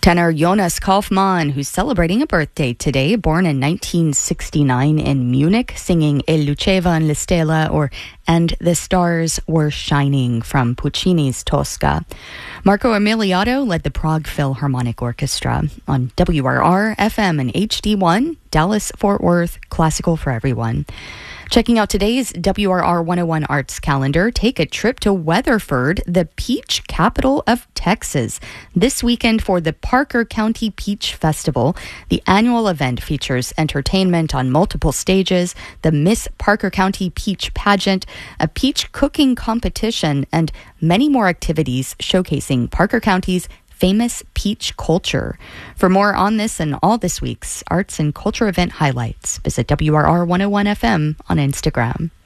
Tenor Jonas Kaufmann, who's celebrating a birthday today, born in 1969 in Munich, singing E luceva in la stella or And the Stars Were Shining from Puccini's Tosca. Marco Emiliato led the Prague Philharmonic Orchestra on WRR, FM and HD1, Dallas, Fort Worth, classical for everyone. Checking out today's WRR 101 Arts calendar, take a trip to Weatherford, the peach capital of Texas, this weekend for the Parker County Peach Festival. The annual event features entertainment on multiple stages, the Miss Parker County Peach Pageant, a peach cooking competition, and many more activities showcasing Parker County's famous peach culture. For more on this and all this week's arts and culture event highlights, visit WRR 101 FM on Instagram.